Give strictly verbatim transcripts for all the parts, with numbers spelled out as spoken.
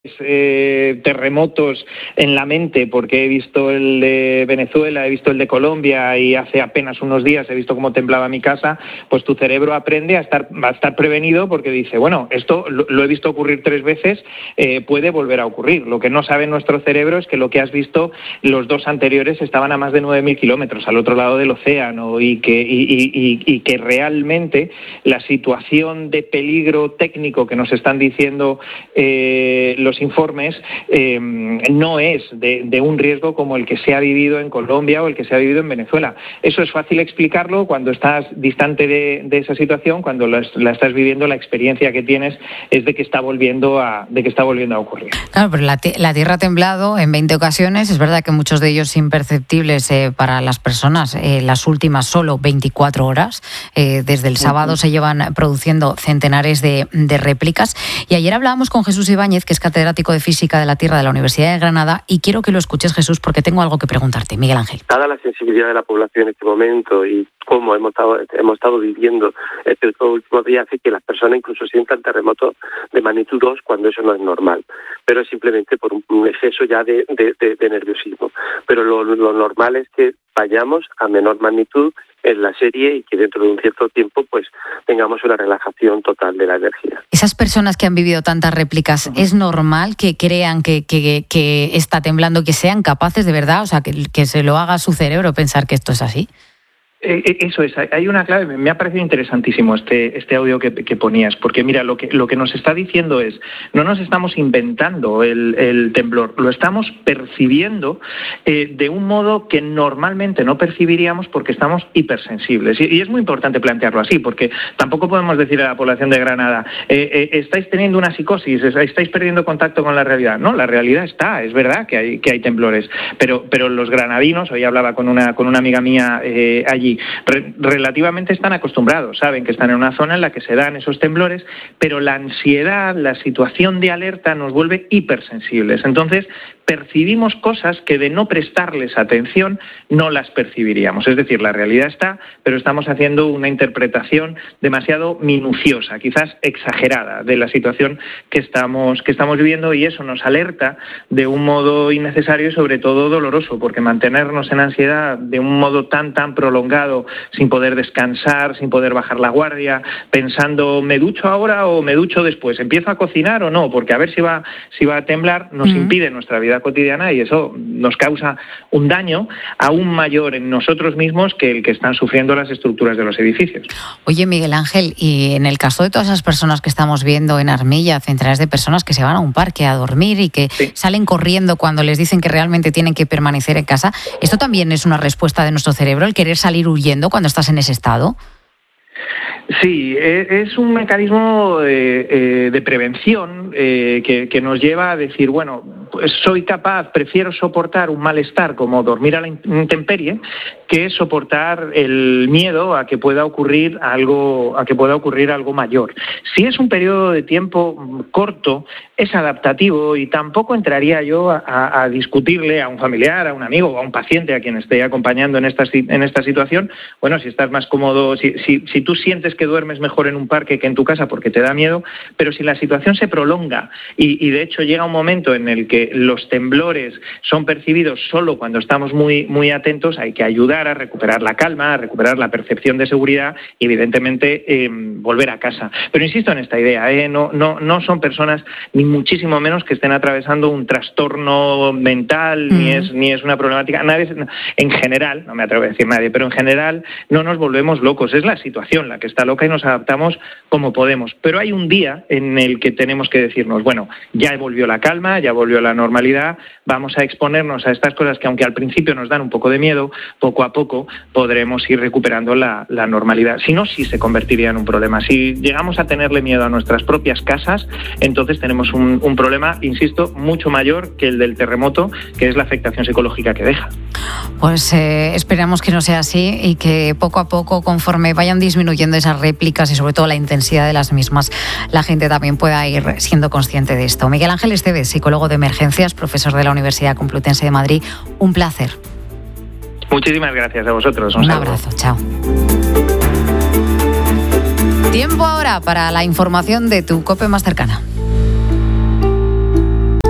Eh, terremotos en la mente, porque he visto el de Venezuela, he visto el de Colombia y hace apenas unos días he visto cómo temblaba mi casa, pues tu cerebro aprende a estar, a estar prevenido, porque dice, bueno, esto lo, lo he visto ocurrir tres veces, eh, puede volver a ocurrir. Lo que no sabe nuestro cerebro es que lo que has visto, los dos anteriores estaban a más de nueve mil kilómetros al otro lado del océano, y que, y, y, y, y que realmente la situación de peligro técnico que nos están diciendo eh, los los informes eh, no es de, de un riesgo como el que se ha vivido en Colombia o el que se ha vivido en Venezuela. Eso es fácil explicarlo cuando estás distante de, de esa situación, cuando la, la estás viviendo, la experiencia que tienes es de que está volviendo a, de que está volviendo a ocurrir. Claro, pero la, la Tierra ha temblado en veinte ocasiones, es verdad que muchos de ellos imperceptibles eh, para las personas, eh, las últimas solo veinticuatro horas, eh, desde el sábado uh-huh. se llevan produciendo centenares de, de réplicas, y ayer hablábamos con Jesús Ibáñez, que es catedrático catedrático de Física de la Tierra de la Universidad de Granada, y quiero que lo escuches, Jesús, porque tengo algo que preguntarte. Miguel Ángel. Dada la sensibilidad de la población en este momento y cómo hemos estado, hemos estado viviendo estos últimos días, hace que las personas incluso sientan terremotos de magnitud dos cuando eso no es normal, pero es simplemente por un, un exceso ya de, de, de, de nerviosismo. Pero lo, lo normal es que vayamos a menor magnitud en la serie y que dentro de un cierto tiempo pues tengamos una relajación total de la energía. Esas personas que han vivido tantas réplicas, uh-huh. ¿es normal que crean que, que, que está temblando, que sean capaces de verdad, o sea, que, que se lo haga su cerebro pensar que esto es así? Eh, eso es, hay una clave. Me ha parecido interesantísimo este este audio que, que ponías, porque mira, lo que lo que nos está diciendo es, no nos estamos inventando el, el temblor, lo estamos percibiendo eh, de un modo que normalmente no percibiríamos porque estamos hipersensibles. Y, y es muy importante plantearlo así, porque tampoco podemos decir a la población de Granada, eh, eh, estáis teniendo una psicosis, estáis perdiendo contacto con la realidad. No, la realidad está, es verdad que hay que hay temblores, pero pero los granadinos, hoy hablaba con una con una amiga mía eh, allí, Re- relativamente están acostumbrados, saben que están en una zona en la que se dan esos temblores, pero la ansiedad, la situación de alerta nos vuelve hipersensibles. Entonces, percibimos cosas que de no prestarles atención no las percibiríamos. Es decir, la realidad está, pero estamos haciendo una interpretación demasiado minuciosa, quizás exagerada, de la situación que estamos, que estamos viviendo, y eso nos alerta de un modo innecesario y sobre todo doloroso, porque mantenernos en ansiedad de un modo tan, tan prolongado, sin poder descansar, sin poder bajar la guardia, pensando, ¿me ducho ahora o me ducho después? ¿Empiezo a cocinar o no? Porque a ver si va, si va a temblar, nos uh-huh. impide nuestra vida cotidiana, y eso nos causa un daño aún mayor en nosotros mismos que el que están sufriendo las estructuras de los edificios. Oye, Miguel Ángel, y en el caso de todas esas personas que estamos viendo en Armilla, centenares de personas que se van a un parque a dormir y que sí. salen corriendo cuando les dicen que realmente tienen que permanecer en casa, ¿esto también es una respuesta de nuestro cerebro, el querer salir huyendo cuando estás en ese estado? Sí, es un mecanismo eh, eh, de prevención eh, que, que nos lleva a decir, bueno, pues soy capaz, prefiero soportar un malestar como dormir a la intemperie que soportar el miedo a que pueda ocurrir algo, a que pueda ocurrir algo mayor. Si es un periodo de tiempo corto, es adaptativo, y tampoco entraría yo a, a discutirle a un familiar, a un amigo o a un paciente a quien esté acompañando en esta, en esta situación. Bueno, si estás más cómodo, si, si, si tú sientes que duermes mejor en un parque que en tu casa porque te da miedo, pero si la situación se prolonga y, y de hecho llega un momento en el que los temblores son percibidos solo cuando estamos muy, muy atentos, hay que ayudar a recuperar la calma, a recuperar la percepción de seguridad y evidentemente eh, volver a casa. Pero insisto en esta idea, ¿eh? no, no, no son personas ni muchísimo menos que estén atravesando un trastorno mental, mm. ni es ni es una problemática. Nadie, en general, no me atrevo a decir nadie, pero en general no nos volvemos locos. Es la situación la que está loca y nos adaptamos como podemos. Pero hay un día en el que tenemos que decirnos, bueno, ya volvió la calma, ya volvió la normalidad, vamos a exponernos a estas cosas que, aunque al principio nos dan un poco de miedo, poco a poco podremos ir recuperando la, la normalidad. Si no, sí se convertiría en un problema. Si llegamos a tenerle miedo a nuestras propias casas, entonces tenemos un, un problema, insisto, mucho mayor que el del terremoto, que es la afectación psicológica que deja. Pues eh, esperamos que no sea así y que poco a poco, conforme vayan disminuyendo esas réplicas y sobre todo la intensidad de las mismas, la gente también pueda ir siendo consciente de esto. Miguel Ángel Esteves, psicólogo de emergencias, profesor de la Universidad Complutense de Madrid, un placer. Muchísimas gracias a vosotros. Un, un abrazo, chao. Tiempo ahora para la información de tu COPE más cercana.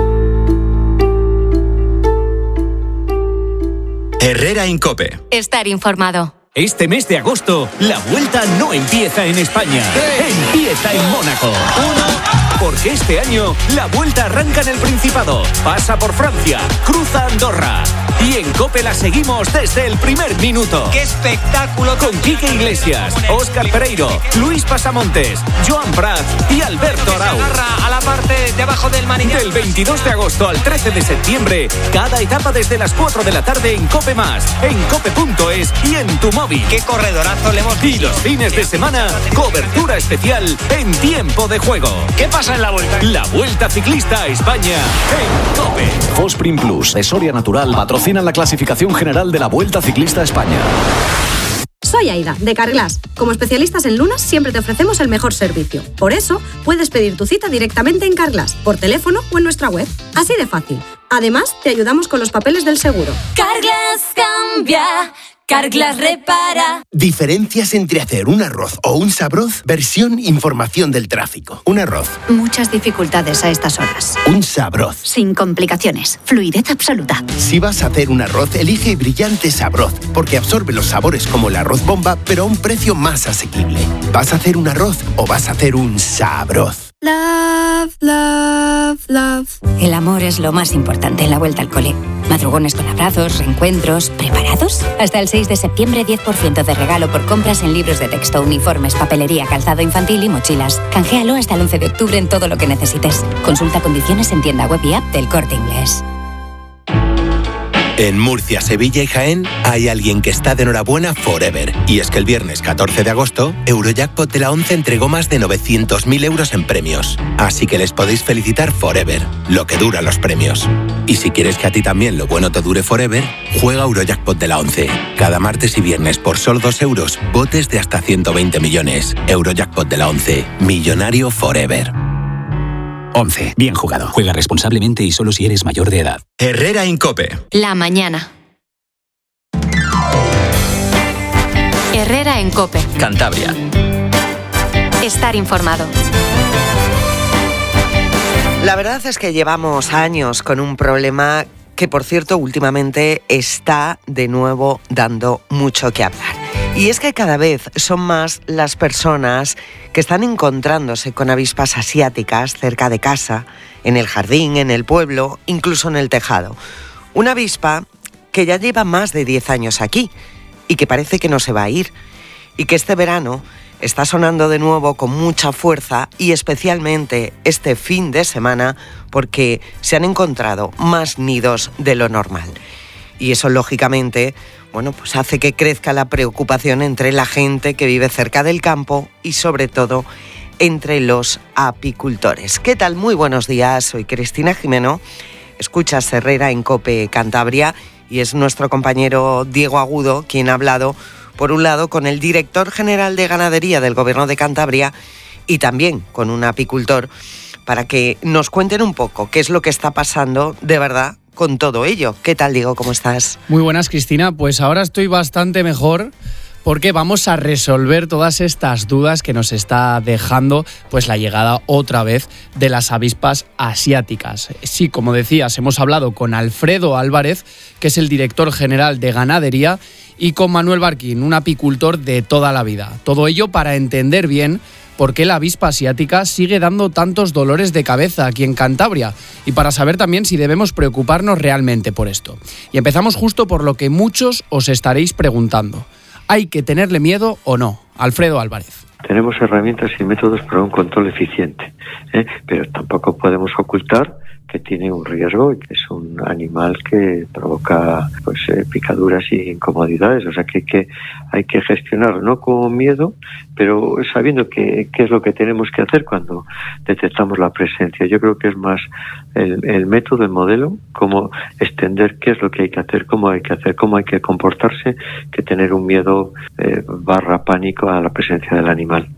Herrera en COPE. Estar informado. Este mes de agosto, la Vuelta no empieza en España. Empieza en Mónaco. Uno. Porque este año, la Vuelta arranca en el Principado, pasa por Francia, cruza Andorra. Y en COPE la seguimos desde el primer minuto. ¡Qué espectáculo! Con Quique Iglesias, Óscar Pereiro, Luis Pasamontes, Joan Prats y Alberto Arau. Se agarra a la parte de abajo del manillar. Del veintidós de agosto al trece de septiembre, cada etapa desde las cuatro de la tarde en COPE más, en cope punto es y en tu móvil. ¡Qué corredorazo le hemos visto! Y los fines de semana, cobertura especial en tiempo de juego. ¿Qué pasa en la Vuelta? La Vuelta Ciclista a España en COPE. Fosprin Plus de Soria Natural patrocinan la clasificación general de la Vuelta Ciclista a España. Soy Aida, de Carglass. Como especialistas en lunas, siempre te ofrecemos el mejor servicio. Por eso, puedes pedir tu cita directamente en Carglass, por teléfono o en nuestra web. Así de fácil. Además, te ayudamos con los papeles del seguro. Carglass cambia. Carglass repara. Diferencias entre hacer un arroz o un sabroz. Versión información del tráfico. Un arroz. Muchas dificultades a estas horas. Un sabroz. Sin complicaciones. Fluidez absoluta. Si vas a hacer un arroz, elige Brillante Sabroz, porque absorbe los sabores como el arroz bomba, pero a un precio más asequible. ¿Vas a hacer un arroz o vas a hacer un sabroz? Love, love, love. El amor es lo más importante en la vuelta al cole. Madrugones con abrazos, reencuentros. ¿Preparados? Hasta el seis de septiembre, diez por ciento de regalo por compras en libros de texto, uniformes, papelería, calzado infantil y mochilas. Canjealo hasta el once de octubre en todo lo que necesites. Consulta condiciones en tienda web y app del Corte Inglés. En Murcia, Sevilla y Jaén hay alguien que está de enhorabuena forever. Y es que el viernes catorce de agosto, Eurojackpot de la once entregó más de novecientos mil euros en premios. Así que les podéis felicitar forever, lo que duran los premios. Y si quieres que a ti también lo bueno te dure forever, juega Eurojackpot de la once. Cada martes y viernes por solo dos euros, botes de hasta ciento veinte millones. Eurojackpot de la once, millonario forever. once. Bien jugado. Juega responsablemente y solo si eres mayor de edad. Herrera en COPE. La mañana. Herrera en COPE. Cantabria. Estar informado. La verdad es que llevamos años con un problema que, por cierto, últimamente está de nuevo dando mucho que hablar. Y es que cada vez son más las personas que están encontrándose con avispas asiáticas cerca de casa, en el jardín, en el pueblo, incluso en el tejado. Una avispa que ya lleva más de diez años aquí y que parece que no se va a ir. Y que este verano está sonando de nuevo con mucha fuerza y especialmente este fin de semana porque se han encontrado más nidos de lo normal. Y eso, lógicamente, bueno, pues hace que crezca la preocupación entre la gente que vive cerca del campo y, sobre todo, entre los apicultores. ¿Qué tal? Muy buenos días, soy Cristina Jimeno. Escuchas Herrera en COPE Cantabria y es nuestro compañero Diego Agudo quien ha hablado, por un lado, con el director general de ganadería del Gobierno de Cantabria y también con un apicultor para que nos cuenten un poco qué es lo que está pasando de verdad con todo ello. ¿Qué tal, Diego? ¿Cómo estás? Muy buenas, Cristina. Pues ahora estoy bastante mejor porque vamos a resolver todas estas dudas que nos está dejando pues la llegada otra vez de las avispas asiáticas. Sí, como decías, hemos hablado con Alfredo Álvarez, que es el director general de ganadería, y con Manuel Barquín, un apicultor de toda la vida. Todo ello para entender bien por qué la avispa asiática sigue dando tantos dolores de cabeza aquí en Cantabria y para saber también si debemos preocuparnos realmente por esto. Y empezamos justo por lo que muchos os estaréis preguntando. ¿Hay que tenerle miedo o no? Alfredo Álvarez. Tenemos herramientas y métodos para un control eficiente, ¿eh? Pero tampoco podemos ocultar que tiene un riesgo y que es un animal que provoca pues eh, picaduras y incomodidades, o sea que, que hay que gestionarlo, no con miedo, pero sabiendo que, qué es lo que tenemos que hacer cuando detectamos la presencia. Yo creo que es más el, el método, el modelo, cómo extender qué es lo que hay que hacer, cómo hay que hacer, cómo hay que comportarse, que tener un miedo eh, barra pánico a la presencia del animal.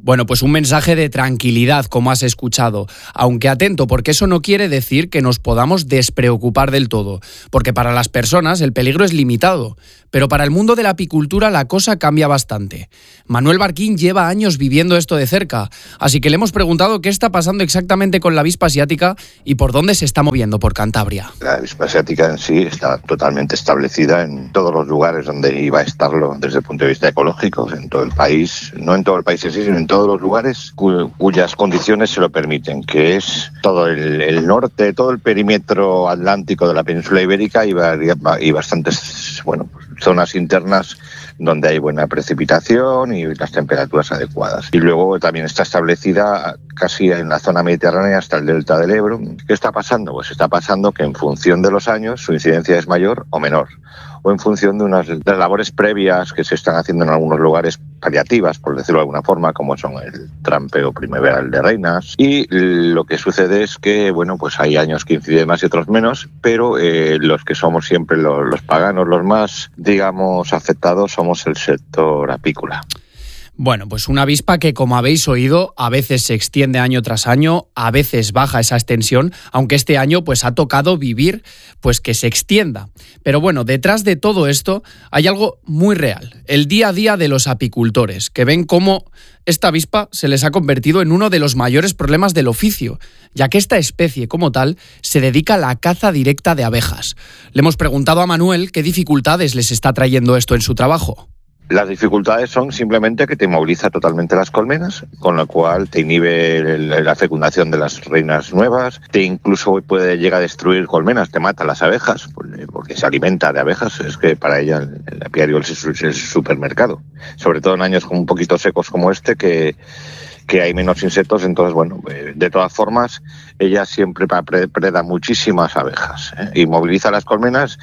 Bueno, pues un mensaje de tranquilidad, como has escuchado. Aunque atento, porque eso no quiere decir que nos podamos despreocupar del todo. Porque para las personas el peligro es limitado. Pero para el mundo de la apicultura la cosa cambia bastante. Manuel Barquín lleva años viviendo esto de cerca. Así que le hemos preguntado qué está pasando exactamente con la avispa asiática y por dónde se está moviendo por Cantabria. La avispa asiática en sí está totalmente establecida en todos los lugares donde iba a estarlo desde el punto de vista ecológico, en todo el país. No en todo el país en sí, sino en todos los lugares cuyas condiciones se lo permiten, que es todo el, el norte, todo el perímetro atlántico de la península ibérica y, y bastantes bueno, zonas internas donde hay buena precipitación y las temperaturas adecuadas. Y luego también está establecida casi en la zona mediterránea hasta el delta del Ebro. ¿Qué está pasando? Pues está pasando que en función de los años su incidencia es mayor o menor, o en función de unas de las labores previas que se están haciendo en algunos lugares, paliativas, por decirlo de alguna forma, como son el trampeo primaveral de reinas. Y lo que sucede es que, bueno, pues hay años que incide más y otros menos, pero eh, los que somos siempre los, los paganos, los más, digamos, afectados, somos el sector apícola. Bueno, pues una avispa que, como habéis oído, a veces se extiende año tras año, a veces baja esa extensión, aunque este año pues ha tocado vivir pues que se extienda. Pero bueno, detrás de todo esto hay algo muy real, el día a día de los apicultores, que ven cómo esta avispa se les ha convertido en uno de los mayores problemas del oficio, ya que esta especie como tal se dedica a la caza directa de abejas. Le hemos preguntado a Manuel qué dificultades les está trayendo esto en su trabajo. Las dificultades son simplemente que te inmoviliza totalmente las colmenas, con lo cual te inhibe el, la fecundación de las reinas nuevas, te incluso puede llegar a destruir colmenas, te mata las abejas, porque se alimenta de abejas, es que para ella el, el apiario es el supermercado, sobre todo en años un poquito secos como este, que, que hay menos insectos, entonces bueno, de todas formas, ella siempre preda muchísimas abejas, ¿eh? Y moviliza las colmenas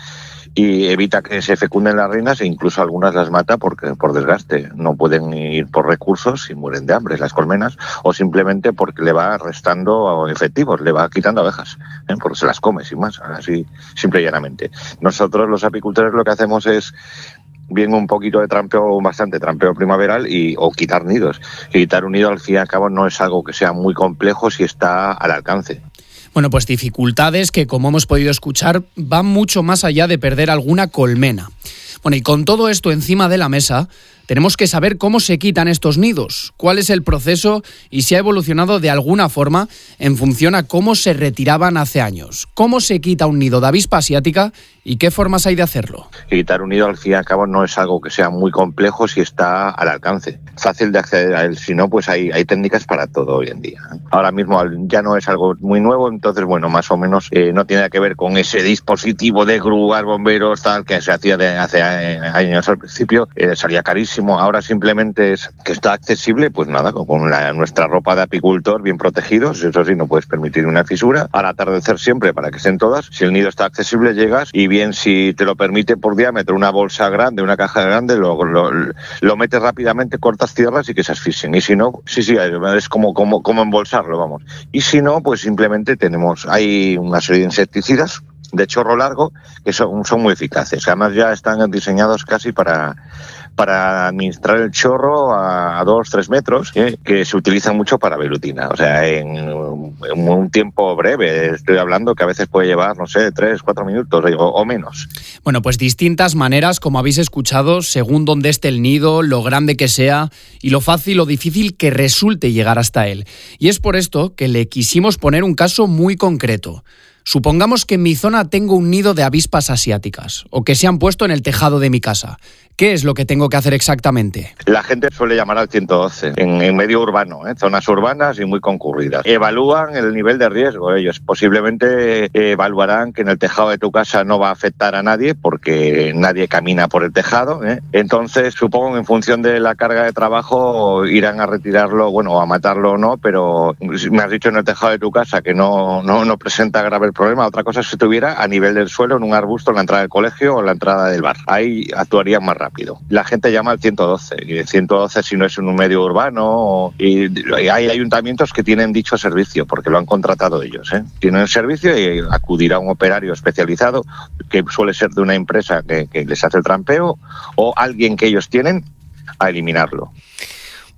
y evita que se fecunden las reinas e incluso algunas las mata porque por desgaste. No pueden ir por recursos y mueren de hambre las colmenas, o simplemente porque le va restando efectivos, le va quitando abejas, ¿eh? Porque se las come sin más, así simple y llanamente. Nosotros los apicultores lo que hacemos es bien un poquito de trampeo, bastante trampeo primaveral y o quitar nidos. Y quitar un nido al fin y al cabo no es algo que sea muy complejo si está al alcance. Bueno, pues dificultades que, como hemos podido escuchar, van mucho más allá de perder alguna colmena. Bueno, y con todo esto encima de la mesa, tenemos que saber cómo se quitan estos nidos, cuál es el proceso y si ha evolucionado de alguna forma en función a cómo se retiraban hace años. ¿Cómo se quita un nido de avispa asiática y qué formas hay de hacerlo? Quitar un nido al fin y al cabo no es algo que sea muy complejo si está al alcance. Fácil de acceder a él, si no, pues hay, hay técnicas para todo hoy en día. Ahora mismo ya no es algo muy nuevo, entonces bueno, más o menos eh, no tiene que ver con ese dispositivo de grúas, bomberos, tal, que se hacía de hace años al principio, eh, salía carísimo. Ahora simplemente es que está accesible, pues nada, con la, nuestra ropa de apicultor bien protegidos, eso sí, no puedes permitir una fisura. Al atardecer siempre, para que estén todas, si el nido está accesible llegas y bien si te lo permite por diámetro una bolsa grande, una caja grande, lo, lo, lo metes rápidamente, cortas, cierras y que se asfixien. Y si no, sí, sí, es como, como, como embolsarlo, vamos. Y si no, pues simplemente tenemos, hay una serie de insecticidas de chorro largo que son, son muy eficaces. Además ya están diseñados casi para... para administrar el chorro a dos, tres metros, ¿eh? Que se utilizan mucho para velutina. O sea, en, en un tiempo breve, estoy hablando que a veces puede llevar, no sé, tres, cuatro minutos o, o menos. Bueno, pues distintas maneras, como habéis escuchado, según dónde esté el nido, lo grande que sea y lo fácil o difícil que resulte llegar hasta él. Y es por esto que le quisimos poner un caso muy concreto. Supongamos que en mi zona tengo un nido de avispas asiáticas o que se han puesto en el tejado de mi casa. ¿Qué es lo que tengo que hacer exactamente? La gente suele llamar al ciento doce en, en medio urbano, ¿eh? Zonas urbanas y muy concurridas. Evalúan el nivel de riesgo ellos. Posiblemente eh, evaluarán que en el tejado de tu casa no va a afectar a nadie porque nadie camina por el tejado, ¿eh? Entonces supongo que en función de la carga de trabajo irán a retirarlo, bueno, a matarlo o no, pero me has dicho en el tejado de tu casa que no, no, no presenta grave problema. Otra cosa es si estuviera a nivel del suelo en un arbusto en la entrada del colegio o en la entrada del bar. Ahí actuarían más rápido. La gente llama al ciento doce y el ciento doce si no es en un medio urbano, y hay ayuntamientos que tienen dicho servicio porque lo han contratado ellos, ¿eh? Tienen el servicio y acudirá un operario especializado que suele ser de una empresa que, que les hace el trampeo o alguien que ellos tienen a eliminarlo.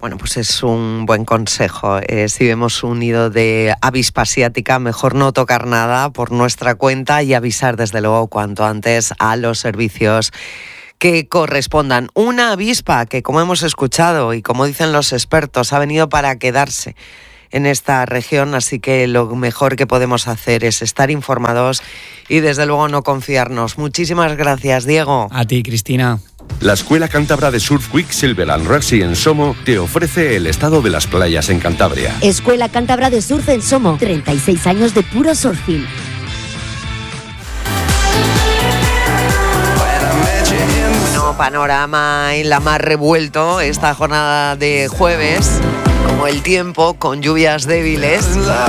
Bueno, pues es un buen consejo. Eh, si vemos un nido de avispa asiática, mejor no tocar nada por nuestra cuenta y avisar desde luego cuanto antes a los servicios que correspondan. Una avispa que, como hemos escuchado y como dicen los expertos, ha venido para quedarse en esta región, así que lo mejor que podemos hacer es estar informados y desde luego no confiarnos. Muchísimas gracias, Diego. A ti, Cristina. La Escuela Cántabra de Surf Quicksilver and Rugby en Somo te ofrece el estado de las playas en Cantabria. Escuela Cántabra de Surf en Somo, treinta y seis años de puro surfing. Bueno, panorama en la mar revuelto esta jornada de jueves, como el tiempo, con lluvias débiles.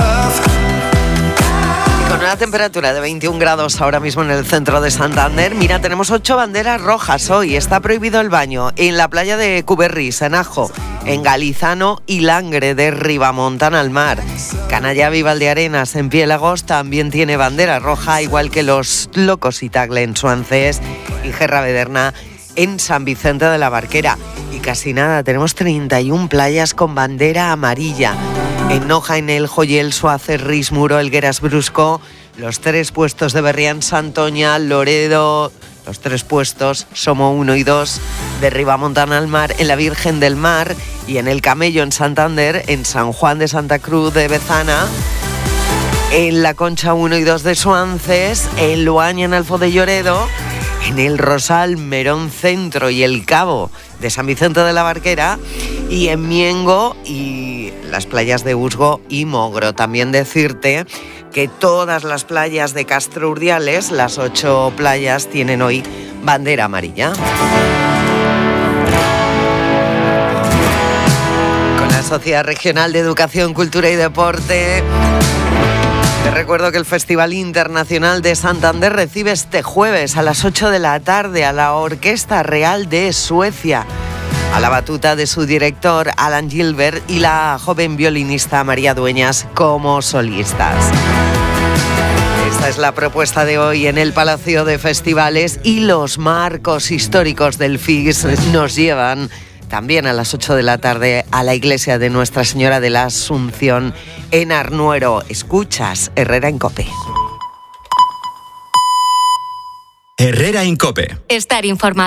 Con una temperatura de veintiún grados ahora mismo en el centro de Santander. Mira, tenemos ocho banderas rojas hoy. Está prohibido el baño en la playa de Cuberris, en Ajo, en Galizano y Langre de Ribamontana al mar. Canallavi y Valdearenas en Piélagos también tiene bandera roja, igual que Los Locos y Tagle en Suances y Gerra-Bederna en San Vicente de la Barquera. Y casi nada, tenemos treinta y una playas con bandera amarilla. En Noja, en El Joyel, Suaces, Rismuro, Elgueras, Brusco, los tres puestos de Berrián, Santoña, Loredo, los tres puestos, Somo uno y dos, de Ribamontana al mar, en la Virgen del Mar y en El Camello, en Santander, en San Juan de Santa Cruz de Bezana, en la Concha uno y dos de Suances, en Luaña, en Alfo de Lloredo, en el Rosal, Merón Centro y el Cabo de San Vicente de la Barquera, y en Miengo y las playas de Usgo y Mogro. También decirte que todas las playas de Castro Urdiales, las ocho playas, tienen hoy bandera amarilla. Con la Sociedad Regional de Educación, Cultura y Deporte, te recuerdo que el Festival Internacional de Santander recibe este jueves a las ocho de la tarde a la Orquesta Real de Suecia, a la batuta de su director Alan Gilbert y la joven violinista María Dueñas como solistas. Esta es la propuesta de hoy en el Palacio de Festivales, y los marcos históricos del F I S nos llevan también a las ocho de la tarde a la iglesia de Nuestra Señora de la Asunción en Arnuero. Escuchas Herrera en COPE. Herrera en COPE. Estar informado.